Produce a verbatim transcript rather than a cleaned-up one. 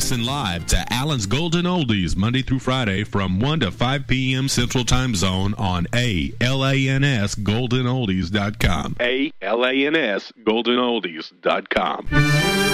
Listen live to Allen's Golden Oldies Monday through Friday from one to five p.m. Central Time Zone on A L A N S golden oldies dot com. A L A N S golden oldies dot com.